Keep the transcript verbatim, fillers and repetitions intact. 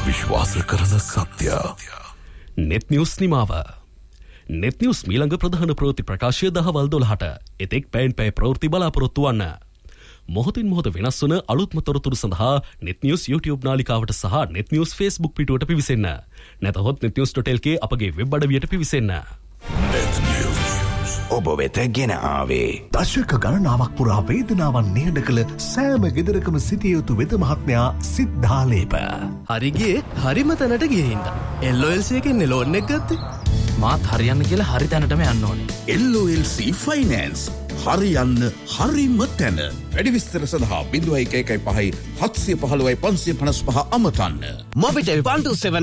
විශ්වාස කරන සත්‍ය. නෙත් නිවුස් නිමාව. නෙත් නිවුස් මීළඟ ප්‍රධාන ප්‍රවෘත්ති ප්‍රකාශය දහවල් දොළහට. එතෙක් පැයෙන් පැය ප්‍රවෘත්ති බලාපොරොත්තු වන්න. මොහොතින් මොහොත වෙනස් වන අලුත්ම තොරතුරු සඳහා නෙත් නිවුස් YouTube නාලිකාවට සහ නෙත් නිවුස් Facebook පිටුවට පිවිසෙන්න. නැතහොත් net news dot l k අපගේ වෙබ් අඩවියට පිවිසෙන්න. නෙත් නිවුස් ඔබ වෙත ගෙන ආවේ දශක ගණනාවක් පුරා වේදනාවන් නිහඬ කළ සෑම ගෙදරකම සිටිය යුතු වෙද මහත්මයා සිද්ධාලේප. හරිගේ හරිම තැනට ගිහින්ද. එල් ඔ එල් සී එකෙන් ලෝන් එක ගත්තේ. මාත් හරියන්න කියලා හරි තැනටම යන්න ඕනේ. එල් ඔ එල් සී ෆයිනෑන්ස් හරියන්න හරිම තැන. වැඩි විස්තර සඳහා ज़ीरो वन वन फ़ाइव හත්සිය පහළොවයි පන්සිය පනස් පහ අමතන්න. Mobitel one two seven